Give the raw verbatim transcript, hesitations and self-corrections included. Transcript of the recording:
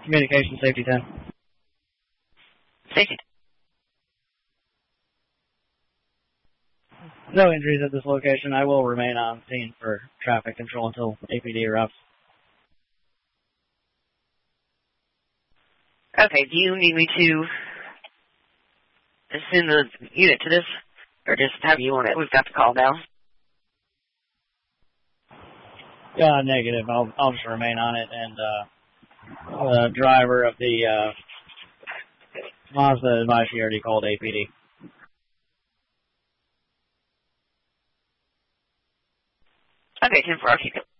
Communication Safety ten. Safety. No injuries at this location. I will remain on scene for traffic control until A P D erupts. Okay, do you need me to send the unit to this, or just have you on it? We've got the call now. Yeah, negative. I'll, I'll just remain on it, and uh, the driver of the uh, Mazda advised she already called A P D. Okay, ten four, I'll keep it.